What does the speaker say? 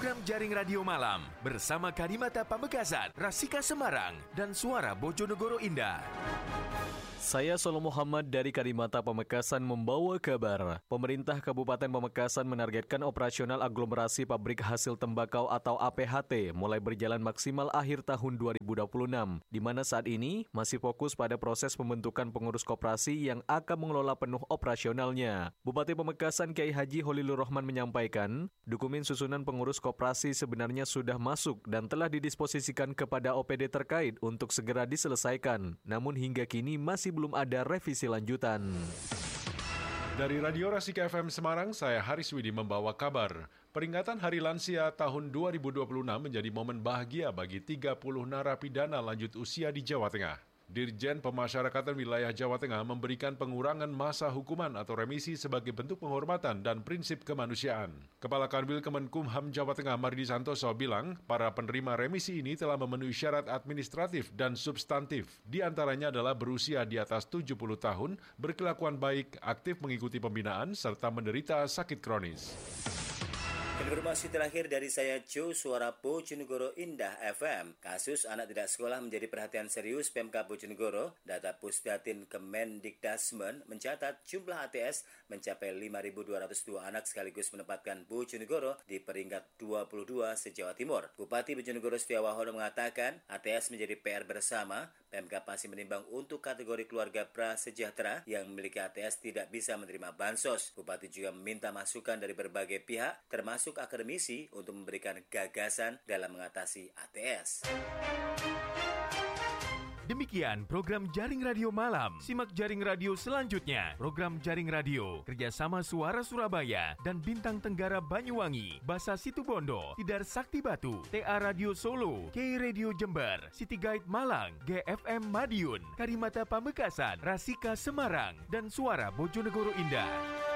program Jaring Radio Malam bersama Karimata Pamekasan, Rasika Semarang, dan Suara Bojonegoro Indah. Saya Solo Muhammad dari Karimata Pamekasan membawa kabar. Pemerintah Kabupaten Pamekasan menargetkan operasional aglomerasi pabrik hasil tembakau atau APHT mulai berjalan maksimal akhir tahun 2026, di mana saat ini masih fokus pada proses pembentukan pengurus koperasi yang akan mengelola penuh operasionalnya. Bupati Pamekasan Kiai Haji Holilur Rahman menyampaikan, dokumen susunan pengurus koperasi sebenarnya sudah masuk dan telah didisposisikan kepada OPD terkait untuk segera diselesaikan. Namun hingga kini masih belum ada revisi lanjutan. Dari Radio Rasika FM Semarang, saya Haris Widi membawa kabar. Peringatan Hari Lansia tahun 2026 menjadi momen bahagia bagi 30 narapidana lanjut usia di Jawa Tengah. Dirjen Pemasyarakatan Wilayah Jawa Tengah memberikan pengurangan masa hukuman atau remisi sebagai bentuk penghormatan dan prinsip kemanusiaan. Kepala Kanwil Kemenkumham Jawa Tengah Mardi Santoso bilang, para penerima remisi ini telah memenuhi syarat administratif dan substantif. Di antaranya adalah berusia di atas 70 tahun, berkelakuan baik, aktif mengikuti pembinaan, serta menderita sakit kronis. Informasi terakhir dari saya Jo, Suara Bojonegoro Indah FM. Kasus anak tidak sekolah menjadi perhatian serius Pemkab Bojonegoro. Data Pusdatin Kemendikdasmen mencatat jumlah ATS mencapai 5.202 anak sekaligus menempatkan Bojonegoro di peringkat 22 se-Jawa Timur. Bupati Bojonegoro Setiawahono mengatakan ATS menjadi PR bersama. Pemkab masih menimbang untuk kategori keluarga prasejahtera yang memiliki ATS tidak bisa menerima bansos. Bupati juga meminta masukan dari berbagai pihak, termasuk akademisi, untuk memberikan gagasan dalam mengatasi ATS. Demikian program Jaring Radio Malam. Simak Jaring Radio selanjutnya. Program Jaring Radio kerjasama Suara Surabaya dan Bintang Tenggara Banyuwangi, Basa Situbondo, Tidar Sakti Batu, TA Radio Solo, K Radio Jember, City Guide Malang, GFM Madiun, Karimata Pamekasan, Rasika Semarang, dan Suara Bojonegoro Indah.